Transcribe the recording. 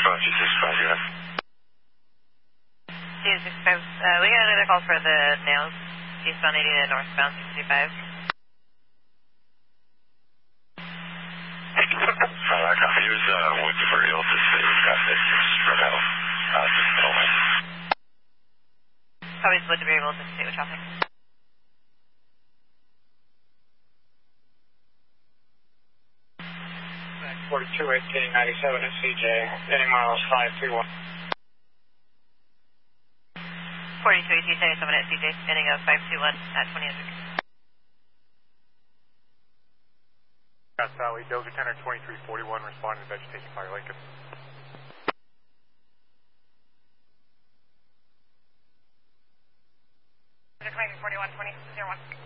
G65, we got another call for the nails, eastbound 80 to northbound 65. Copy. He was Woodford Hill to say we've got messages from L. Just Middleman. Probably would be able to see with traffic. 4218 97 at CJ, ending miles 521. 4218 97 at CJ, ending of 521 at 20. Grass Valley, Dozer Tenor 2341, responding to vegetation fire Lincoln. 2341, 2001.